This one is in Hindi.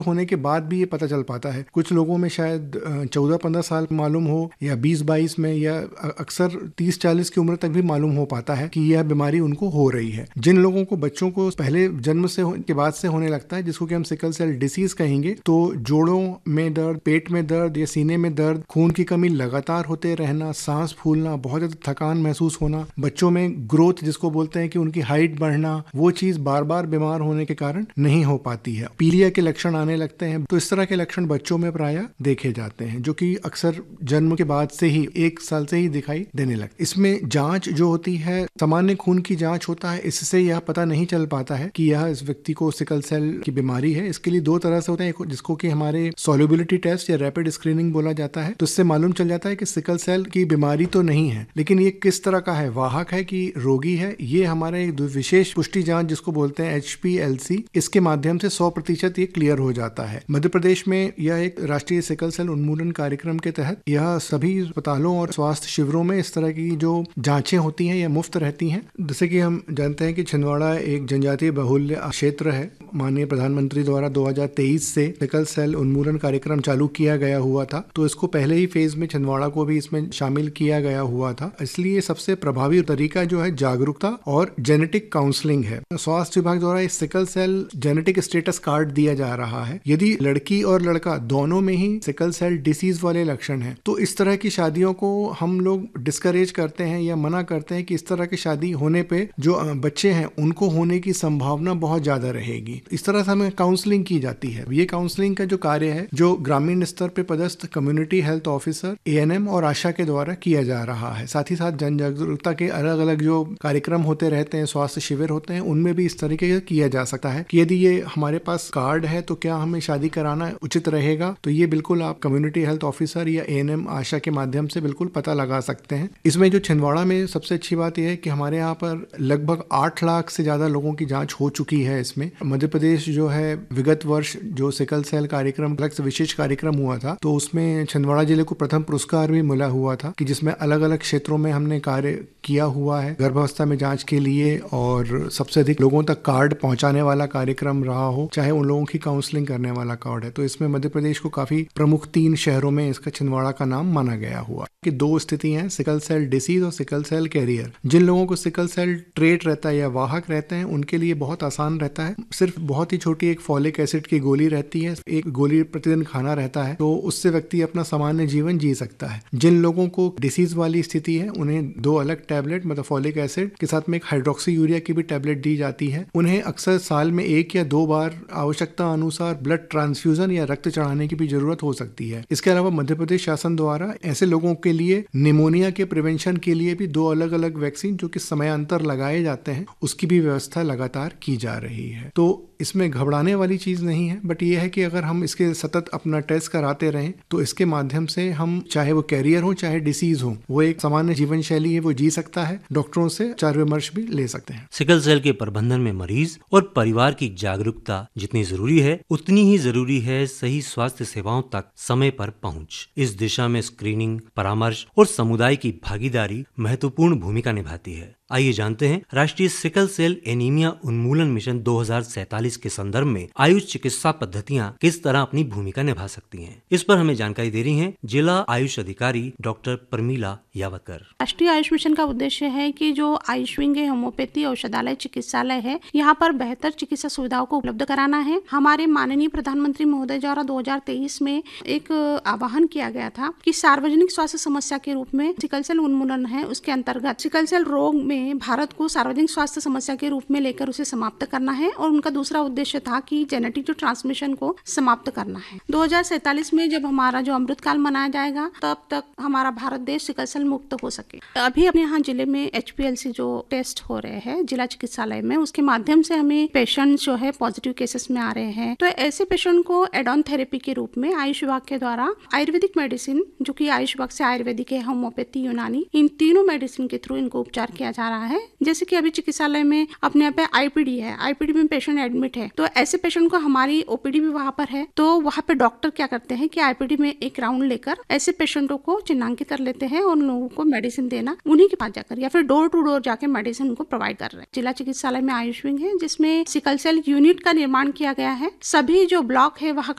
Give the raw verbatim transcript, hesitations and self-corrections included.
होने के बाद भी ये पता चल पाता है। कुछ लोगों में शायद चौदह पंद्रह साल मालूम हो या बीस बाईस में, या अक्सर तीस चालीस की उम्र तक भी मालूम हो पाता है कि यह बीमारी उनको हो रही है। जिन लोगों को बच्चों को पहले जन्म से के बाद से होने लगता है, जिसको कि हम सिकल सेल डिसीज कहेंगे, तो जोड़ों में दर्द, पेट में दर्द या सीने में दर्द, खून की कमी लगातार होते रहना, सांस फूलना, बहुत ज्यादा थकान महसूस होना, बच्चों में ग्रोथ जिसको बोलते हैं कि उनकी हाइट बढ़ना, वो चीज बार बार बीमार होने के कारण नहीं हो पाती है। पीलिया के लक्षण आने लगते हैं। तो इस तरह के लक्षण बच्चों में प्रायः देखे जाते हैं, जो कि अक्सर जन्म के बाद से ही एक साल से ही दिखाई देने लगते। इसमें जांच जो होती है, सामान्य खून की जांच होता है। इससे यह पता नहीं चल पाता है कि यह इस व्यक्ति को सिकल सेल की बीमारी है। इसके लिए दो तरह से होते हैं, जिसको कि हमारे सॉल्युबिलिटी टेस्ट या रैपिड स्क्रीनिंग बोला जाता है। तो इससे मालूम चल जाता है कि सिकल सेल की बीमारी तो नहीं है, लेकिन ये किस तरह का है, वाहक है कि रोगी है। ये हमारे एक विशेष पुष्टि जांच जिसको बोलते हैं एच पी एल सी, इसके माध्यम से सौ प्रतिशत ये क्लियर हो जाता है। मध्य प्रदेश में यह एक राष्ट्रीय सिकल सेल उन्मूलन कार्यक्रम के तहत यह सभी अस्पतालों और स्वास्थ्य शिविरों में इस तरह की जो जांचें होती हैं, यह मुफ्त रहती हैं। जैसे कि हम जानते हैं कि छिंदवाड़ा एक जनजातीय बहुल्य क्षेत्र है। माननीय प्रधानमंत्री द्वारा दो हज़ार तेईस से सिकल सेल उन्मूलन कार्यक्रम चालू किया गया हुआ था, तो इसको पहले ही फेज में छिंदवाड़ा को भी इसमें शामिल किया गया हुआ था। इसलिए सबसे प्रभावी तरीका जो है जागरूकता और जेनेटिक काउंसलिंग है। स्वास्थ्य विभाग द्वारा इस sickle cell genetic status card दिया जा रहा है। यदि लड़की और लड़का दोनों में ही सिकल सेल डिसीज वाले लक्षण हैं, तो इस तरह की शादियों को हम लोग डिस्करेज करते हैं या मना करते हैं कि इस तरह की शादी होने पे जो बच्चे हैं उनको होने की संभावना बहुत ज्यादा रहेगी। इस तरह से हमें काउंसलिंग की जाती है। ये काउंसलिंग का जो कार्य है, जो ग्रामीण स्तर पे पदस्थ community health officer, A N M और आशा के द्वारा किया जा रहा है। साथ ही साथ जन जागरूकता के अलग अलग जो कार्यक्रम होते रहते हैं, स्वास्थ्य शिविर होते हैं, उनमें भी इस तरीके का किया जा सकता है कि यदि ये हमारे पास कार्ड है तो क्या हमें शादी कराना उचित रहेगा। तो ये बिल्कुल आप कम्युनिटी हेल्थ ऑफिसर या ए एन एम आशा के माध्यम से बिल्कुल पता लगा सकते हैं। इसमें जो छिंदवाड़ा में सबसे अच्छी बात यह है कि हमारे यहाँ पर लगभग आठ लाख से ज्यादा लोगों की जांच हो चुकी है। इसमें मध्य प्रदेश जो है, विगत वर्ष जो सिकल सेल कार्यक्रम अलग से विशेष कार्यक्रम हुआ था, तो उसमें छिंदवाड़ा जिले को प्रथम पुरस्कार भी मिला हुआ था, कि जिसमें अलग अलग क्षेत्रों में हमने कार्य किया हुआ है गर्भावस्था में जांच के लिए, और सबसे अधिक लोगों तक कार्ड पहुंचाने वाला कार्यक्रम रहा हो, चाहे उन लोगों की काउंसलिंग करने वाला कार्ड है। तो इसमें मध्य प्रदेश को काफी प्रमुख तीन शहरों में इसका छिंदवाड़ा का नाम माना गया हुआ कि दो स्थिति हैं, सिकल सेल डिसीज और सिकल सेल कैरियर। जिन लोगों को सिकल सेल ट्रेट रहता है या वाहक रहते हैं, उनके लिए बहुत आसान रहता है। सिर्फ बहुत ही छोटी एक फॉलिक एसिड की गोली रहती है, एक गोली प्रतिदिन खाना रहता है, तो उससे व्यक्ति अपना सामान्य जीवन जी सकता है। जिन लोगों को डिसीज वाली स्थिति है, उन्हें दो अलग टैबलेट, मतलब फॉलिक एसिड के साथ में एक हाइड्रोक्सी यूरिया की भी टैबलेट दी जाती है। उन्हें अक्सर साल में एक या दो बार आवश्यकता अनुसार ब्लड ट्रांसफ्यूजन या रक्त चढ़ाने की भी जरूरत हो सकती है। इसके अलावा मध्य प्रदेश शासन द्वारा ऐसे लोगों के लिए निमोनिया के प्रिवेंशन के लिए भी दो अलग अलग वैक्सीन जो कि समयांतर लगाए जाते हैं, उसकी भी व्यवस्था लगातार की जा रही है। तो इसमें घबराने वाली चीज नहीं है, बट ये है कि अगर हम इसके सतत अपना टेस्ट कराते रहें, तो इसके माध्यम से हम, चाहे वो कैरियर हो चाहे डिसीज हो, वो एक सामान्य जीवन शैली है, वो जी सकता है। डॉक्टरों से विचार विमर्श भी ले सकते हैं। सिकल सेल के प्रबंधन में मरीज और परिवार की जागरूकता जितनी जरूरी है, उतनी ही जरूरी है सही स्वास्थ्य सेवाओं तक समय पर पहुंच। इस दिशा में स्क्रीनिंग, परामर्श और समुदाय की भागीदारी महत्वपूर्ण भूमिका निभाती है। आइए जानते हैं राष्ट्रीय सिकल सेल एनीमिया उन्मूलन मिशन दो हज़ार सैंतालीस के संदर्भ में आयुष चिकित्सा पद्धतियां किस तरह अपनी भूमिका निभा सकती हैं। इस पर हमें जानकारी दे रही हैं जिला आयुष अधिकारी डॉक्टर परमीला यावकर। राष्ट्रीय आयुष मिशन का उद्देश्य है कि जो आयुष विंग है, होम्योपैथी औषधालय चिकित्सालय है, यहाँ पर बेहतर चिकित्सा सुविधाओं को उपलब्ध कराना है। हमारे माननीय प्रधानमंत्री महोदय द्वारा दो हज़ार तेईस में एक आह्वान किया गया था कि सार्वजनिक स्वास्थ्य समस्या के रूप में सिकल सेल उन्मूलन है, उसके अंतर्गत सिकल सेल रोग में भारत को सार्वजनिक स्वास्थ्य समस्या के रूप में लेकर उसे समाप्त करना है। और उनका दूसरा उद्देश्य था कि जेनेटिक जो ट्रांसमिशन को समाप्त करना है। दो हज़ार सैंतालीस में जब हमारा जो अमृत काल मनाया जाएगा, तब तक हमारा भारत देश सिकल सेल मुक्त हो सके। अभी अपने यहाँ जिले में एच पी एल सी जो टेस्ट हो रहे हैं जिला चिकित्सालय में, उसके माध्यम से हमें पेशेंट जो है पॉजिटिव केसेस में आ रहे हैं। तो ऐसे पेशेंट को एड ऑन थेरेपी के रूप में आयुष विभाग के द्वारा आयुर्वेदिक मेडिसिन, जो कि आयुष विभाग से आयुर्वेदिक है, होम्योपैथी, यूनानी, इन तीनों मेडिसिन के थ्रू इनको उपचार किया जा रहा है। जैसे कि अभी चिकित्सालय में अपने यहाँ पे आईपीडी है, आईपीडी में पेशेंट एडमिट है, तो ऐसे पेशेंट को हमारी ओपीडी भी वहाँ पर है, तो वहाँ पे डॉक्टर क्या करते हैं कि आईपीडी में एक राउंड लेकर ऐसे पेशेंटों को चिन्हांकित कर लेते हैं और उन लोगों को मेडिसिन देना उन्हीं के पास जाकर या फिर डोर टू डोर जाके मेडिसिन उनको प्रोवाइड कर रहे हैं। जिला चिकित्सालय में आयुष विंग है जिसमें सिकल सेल यूनिट का निर्माण किया गया है। सभी जो ब्लॉक है वहाँ